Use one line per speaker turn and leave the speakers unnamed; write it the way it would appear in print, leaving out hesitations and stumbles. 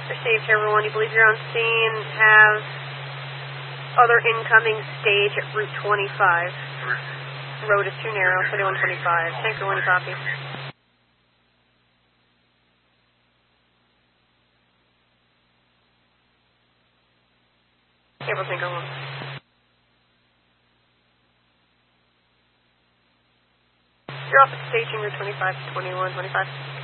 Received, everyone. You believe you're on scene. Have other incoming stage at Route 25. Road is too narrow, 2125. Tanker 1, copy. Cable Tanker 1. You're off at staging Route 25 to 2125.